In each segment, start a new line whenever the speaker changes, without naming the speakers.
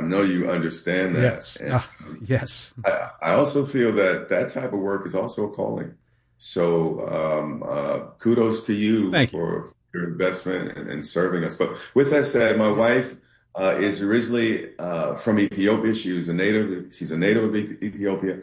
know you understand that.
Yes.
And
Yes.
I also feel that that type of work is also a calling. So kudos to you
Thank you.
for your investment and serving us. But with that said, my wife is originally from Ethiopia. She's a native of Ethiopia.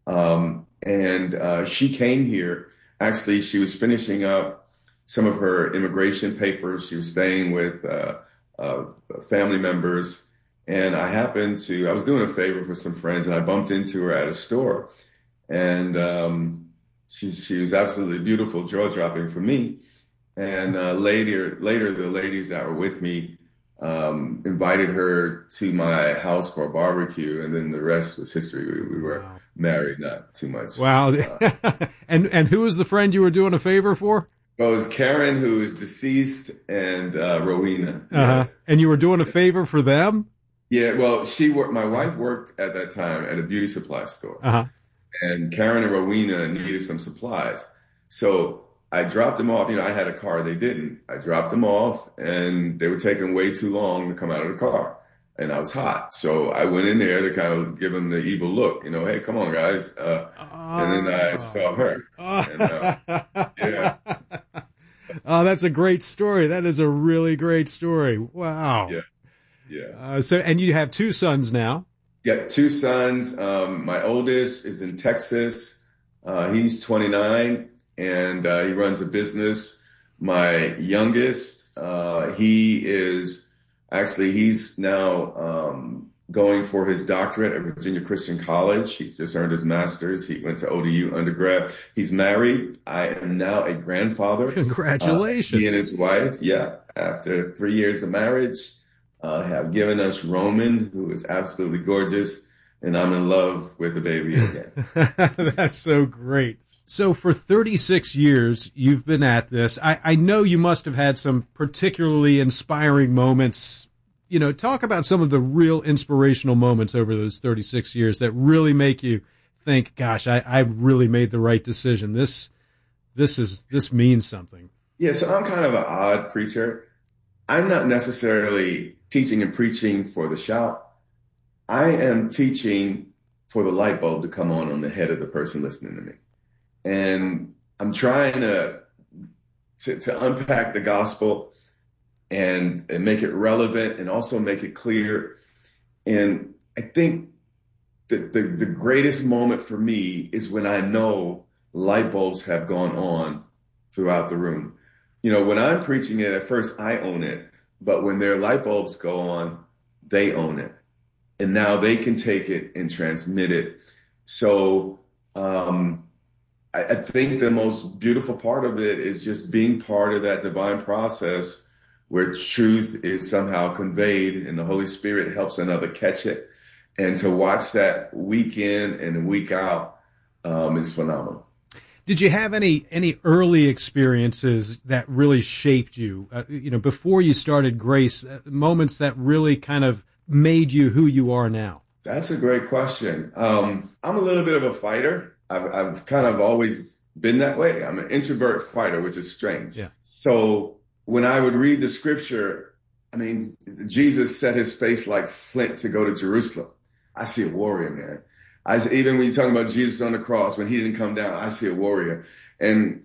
And she came here. Actually, she was finishing up some of her immigration papers. She was staying with family members. And I was doing a favor for some friends, and I bumped into her at a store. And she was absolutely beautiful, jaw-dropping for me. And later, the ladies that were with me invited her to my house for a barbecue, and then the rest was history. We were married not too much.
Wow. And who was the friend you were doing a favor for?
Well, it was Karen, who is deceased, and Rowena.
Yes. And you were doing a favor for them?
Yeah, well, my wife worked at that time at a beauty supply store.
Uh-huh.
And Karen and Rowena needed some supplies. So I dropped them off. I had a car. They didn't. I dropped them off, and they were taking way too long to come out of the car. And I was hot. So I went in there to kind of give them the evil look, hey, come on, guys. And then I saw her. And, yeah.
Oh, that's a great story. That is a really great story. Wow.
Yeah. Yeah.
And you have two sons now.
Yeah, two sons. My oldest is in Texas. He's 29, and he runs a business. My youngest, he's now going for his doctorate at Virginia Christian College. He just earned his master's. He went to ODU undergrad. He's married. I am now a grandfather.
Congratulations.
He and his wife, after 3 years of marriage, have given us Roman, who is absolutely gorgeous, and I'm in love with the baby again.
That's so great. So for 36 years, you've been at this. I know you must have had some particularly inspiring moments. Talk about some of the real inspirational moments over those 36 years that really make you think, gosh, I really made the right decision. This means something.
Yeah, so I'm kind of an odd preacher. I'm not necessarily teaching and preaching for the shout. I am teaching for the light bulb to come on the head of the person listening to me. And I'm trying to unpack the gospel and make it relevant and also make it clear. And I think that the greatest moment for me is when I know light bulbs have gone on throughout the room. When I'm preaching it, at first I own it, but when their light bulbs go on, they own it. And now they can take it and transmit it. So I think the most beautiful part of it is just being part of that divine process where truth is somehow conveyed and the Holy Spirit helps another catch it. And to watch that week in and week out is phenomenal.
Did you have any early experiences that really shaped you, before you started Grace, moments that really kind of made you who you are now?
That's a great question. I'm a little bit of a fighter. I've kind of always been that way. I'm an introvert fighter, which is strange. Yeah. So when I would read the scripture, Jesus set his face like flint to go to Jerusalem. I see a warrior, man. Even when you're talking about Jesus on the cross, when he didn't come down, I see a warrior. And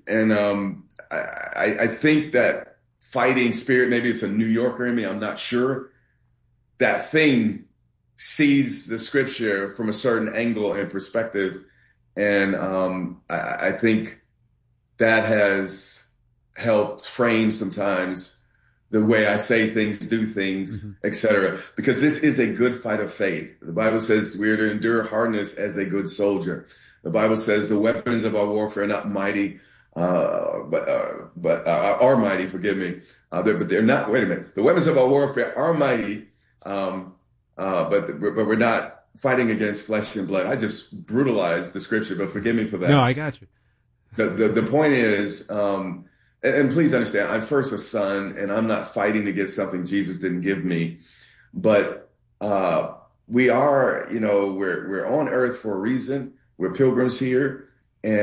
I think that fighting spirit, maybe it's a New Yorker in me, I'm not sure. That thing sees the scripture from a certain angle and perspective. And I think that has helped frame sometimes the way I say things, do things, etc. Because this is a good fight of faith. The Bible says we are to endure hardness as a good soldier. The Bible says the weapons of our warfare are not mighty, but are mighty. Forgive me, but they're not. Wait a minute. The weapons of our warfare are mighty, but we're not fighting against flesh and blood. I just brutalized the scripture, but forgive me for that.
No, I got you.
The point is. And please understand, I'm first a son, and I'm not fighting to get something Jesus didn't give me. But we are, we're on earth for a reason. We're pilgrims here,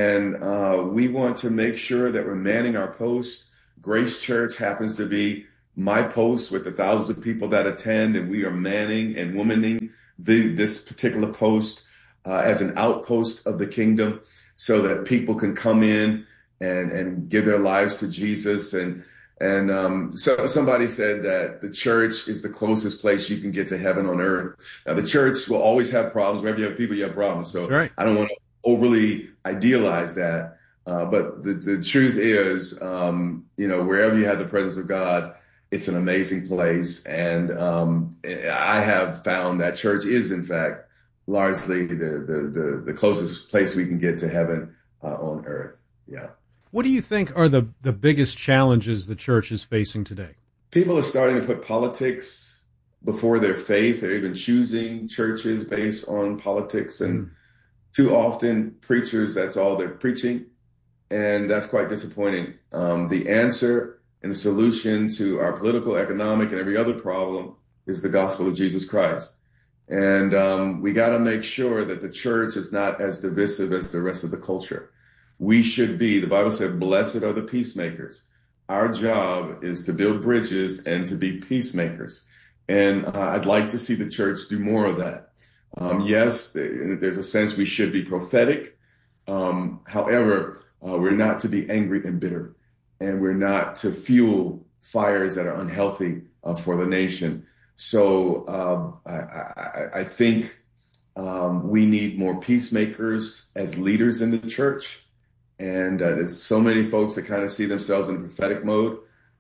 and we want to make sure that we're manning our post. Grace Church happens to be my post with the thousands of people that attend, and we are manning and womaning this particular post as an outpost of the kingdom so that people can come in and give their lives to Jesus. So somebody said that the church is the closest place you can get to heaven on earth. Now, the church will always have problems. Wherever you have people, you have problems. So right. I don't want to overly idealize that. But the truth is, wherever you have the presence of God, it's an amazing place. And I have found that church is, in fact, largely the closest place we can get to heaven on earth. Yeah.
What do you think are the biggest challenges the church is facing today?
People are starting to put politics before their faith. They're even choosing churches based on politics. And too often, preachers, that's all they're preaching. And that's quite disappointing. The answer and the solution to our political, economic, and every other problem is the gospel of Jesus Christ. And we got to make sure that the church is not as divisive as the rest of the culture. We should be, the Bible said, blessed are the peacemakers. Our job is to build bridges and to be peacemakers. And I'd like to see the church do more of that. Yes, there's a sense we should be prophetic. However, we're not to be angry and bitter, and we're not to fuel fires that are unhealthy for the nation. So I think we need more peacemakers as leaders in the church. And there's so many folks that kind of see themselves in prophetic mode.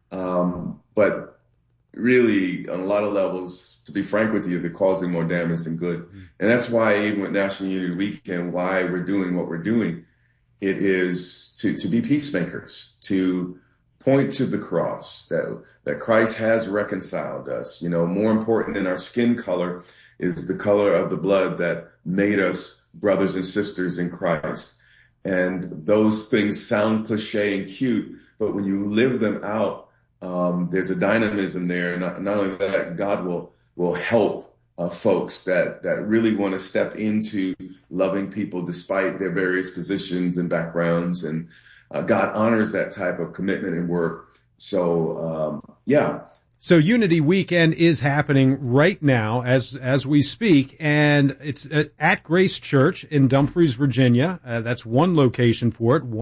But really, on a lot of levels, to be frank with you, they're causing more damage than good. And that's why even with National Unity Weekend, why we're doing what we're doing, it is to be peacemakers, to point to the cross, that Christ has reconciled us. More important than our skin color is the color of the blood that made us brothers and sisters in Christ. And those things sound cliche and cute, but when you live them out, there's a dynamism there. Not only that, God will help folks that really want to step into loving people despite their various positions and backgrounds. And God honors that type of commitment and work. So, yeah.
So Unity Weekend is happening right now as we speak, and it's at Grace Church in Dumfries, Virginia. That's one location for it,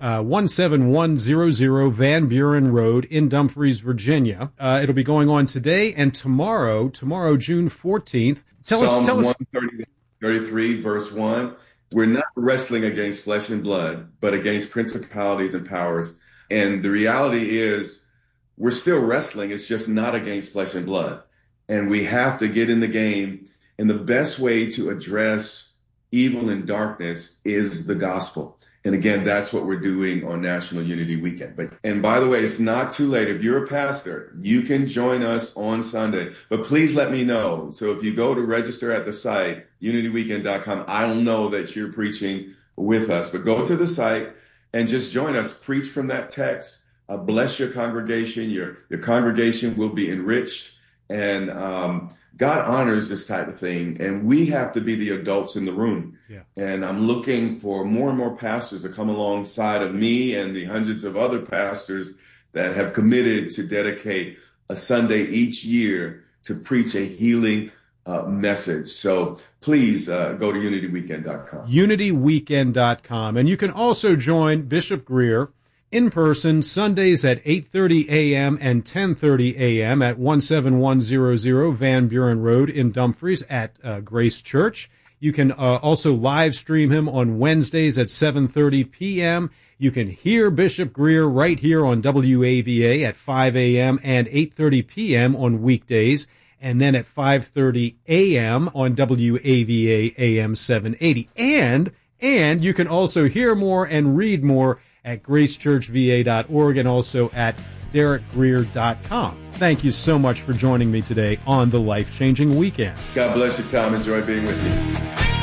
17100 Van Buren Road in Dumfries, Virginia. It'll be going on today and tomorrow, June 14th.
Tell us. 133, verse 1. We're not wrestling against flesh and blood, but against principalities and powers. And the reality is, we're still wrestling. It's just not against flesh and blood. And we have to get in the game. And the best way to address evil and darkness is the gospel. And again, that's what we're doing on National Unity Weekend. And by the way, it's not too late. If you're a pastor, you can join us on Sunday. But please let me know. So if you go to register at the site, unityweekend.com, I'll know that you're preaching with us. But go to the site and just join us. Preach from that text. Bless your congregation. Your congregation will be enriched. And God honors this type of thing. And we have to be the adults in the room. Yeah. And I'm looking for more and more pastors to come alongside of me and the hundreds of other pastors that have committed to dedicate a Sunday each year to preach a healing message. So please go to unityweekend.com.
Unityweekend.com. And you can also join Bishop Greer in person Sundays at 8:30 a.m. and 10:30 a.m. at 17100 Van Buren Road in Dumfries at Grace Church. You can also live stream him on Wednesdays at 7:30 p.m. You can hear Bishop Greer right here on WAVA at 5 a.m. and 8:30 p.m. on weekdays, and then at 5:30 a.m. on WAVA AM 780. And you can also hear more and read more at gracechurchva.org and also at DerekGreer.com. Thank you so much for joining me today on the Life Changing Weekend.
God bless you, Tom. Enjoy being with you.